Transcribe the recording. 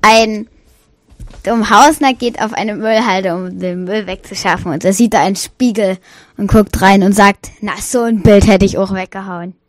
ein Hausner geht auf eine Müllhalde, um den Müll wegzuschaffen. Und da sieht er einen Spiegel und guckt rein und sagt, na, so ein Bild hätte ich auch weggehauen.